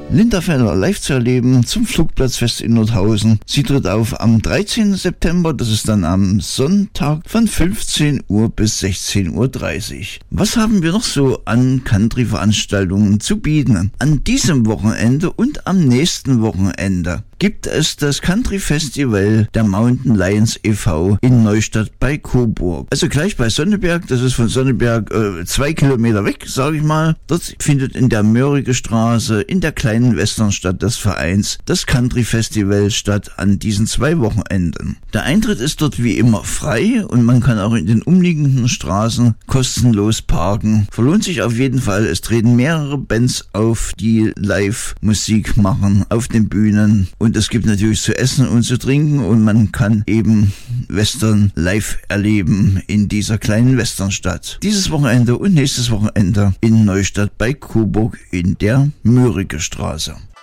Linda Feller live zu erleben zum Flugplatzfest in Nordhausen. Sie tritt auf am 13. September, das ist dann am Sonntag von 15 Uhr bis 16:30 Uhr. Was haben wir noch so an Country-Veranstaltungen zu bieten? An diesem Wochenende und am nächsten Wochenende gibt es das Country Festival der Mountain Lions e.V. in Neustadt bei Coburg. Also gleich bei Sonneberg, das ist von Sonneberg 2 Kilometer weg, sage ich mal. Dort findet in der Mörike Straße, in der kleinen Westernstadt des Vereins, das Country Festival statt an diesen 2 Wochenenden. Der Eintritt ist dort wie immer frei und man kann auch in den umliegenden Straßen kostenlos parken. Verlohnt sich auf jeden Fall. Es treten mehrere Bands auf, die Live-Musik machen auf den Bühnen. Und es gibt natürlich zu essen und zu trinken und man kann eben Western live erleben in dieser kleinen Westernstadt. Dieses Wochenende und nächstes Wochenende in Neustadt bei Coburg in der Mörike Straße.